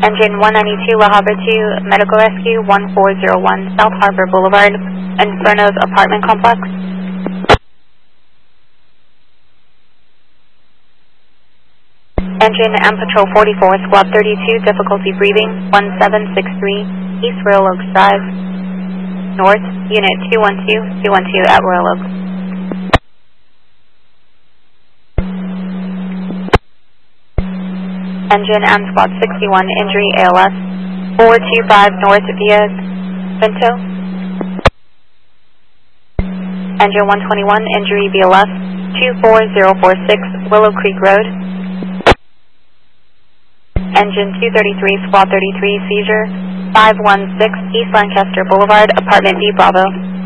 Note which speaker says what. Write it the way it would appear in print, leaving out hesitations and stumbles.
Speaker 1: Engine 192 La Harbor 2, Medical Rescue 1401 South Harbor Boulevard, Inferno's apartment complex. Engine M Patrol 44, Squad 32, difficulty breathing 1763 East Royal Oaks Drive. North, Unit 212 at Royal Oaks. Engine M Squad 61, injury ALS 425 North via Pinto. Engine 121, injury BLS 24046 Willow Creek Road. Engine 233, Squad 33, seizure 516 East Lancaster Boulevard, apartment B Bravo.